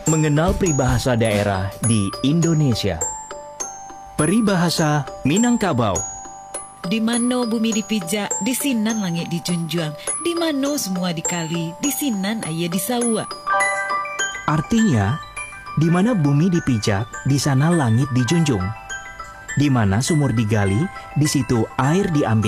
Mengenal peribahasa daerah di Indonesia. Peribahasa Minangkabau. Di mana bumi dipijak, di sinan langit dijunjung. Di mana semua dikali, di sinan ayah disawa. Artinya, di mana bumi dipijak, di sana langit dijunjung. Di mana sumur digali, di situ air diambil.